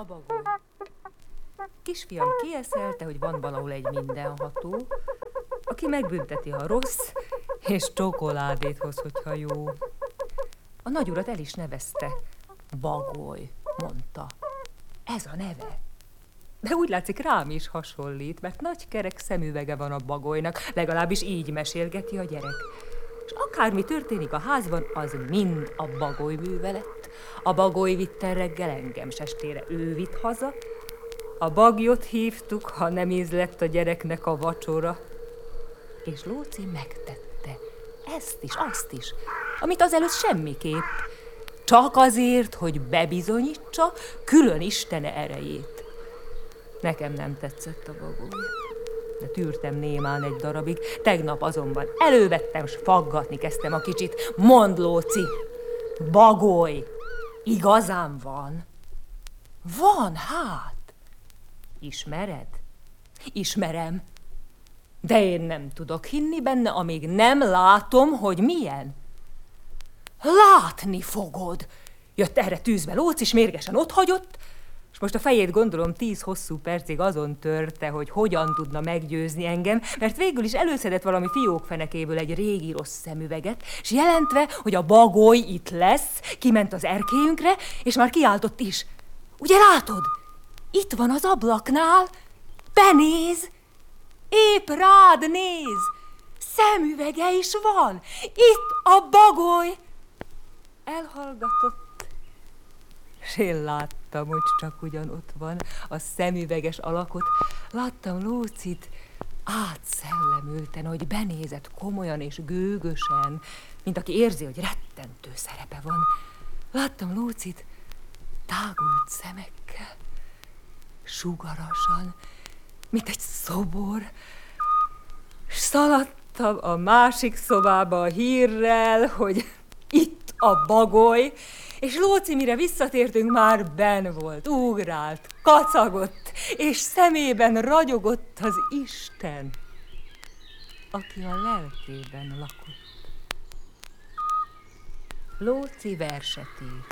A bagoly. Kisfiam kieszelte, hogy van valahol egy mindenható, aki megbünteti, ha rossz, és csokoládét hoz, hogyha jó. A nagyurat el is nevezte. Bagoly, mondta. Ez a neve. De úgy látszik, rám is hasonlít, mert nagy kerek szemüvege van a bagolynak, legalábbis így mesélgeti a gyerek. És akármi történik a házban, az mind a bagoly művelet. A bagoly vitt el reggel engem, s estére ő vitt haza. A bagyot hívtuk, ha nem ízlett a gyereknek a vacsora. És Lóci megtette ezt is, azt is, amit azelőtt semmiképp. Csak azért, hogy bebizonyítsa külön Istene erejét. Nekem nem tetszett a bagoly, de tűrtem némán egy darabig. Tegnap azonban elővettem, s faggatni kezdtem a kicsit. Mondd, Lóci, bagoly igazán van? Van, hát. Ismered? Ismerem. De én nem tudok hinni benne, amíg nem látom, hogy milyen. Látni fogod! Jött erre tűzbe Lóci, és mérgesen otthagyott, és most a fejét gondolom 10 hosszú percig azon törte, hogy hogyan tudna meggyőzni engem, mert végül is előszedett valami fiókfenekéből egy régi rossz szemüveget, és jelentve, hogy a bagoly itt lesz, kiment az erkélyünkre, és már kiáltott is. Ugye látod? Itt van az ablaknál, benéz, épp rád néz, szemüvege is van, itt a bagoly. Elhallgatott, s én láttam, hogy csak ugyan ott van a szemüveges alakot. Láttam Lócit átszellemülten, hogy benézett komolyan és gőgösen, mint aki érzi, hogy rettentő szerepe van. Láttam Lócit tágult szemekkel, sugarasan, mint egy szobor, s szaladtam a másik szobába a hírrel, hogy itt a bagoly, és Lóci, mire visszatértünk, már benn volt, ugrált, kacagott, és szemében ragyogott az Isten, aki a lelkében lakott. Lóci verset írt.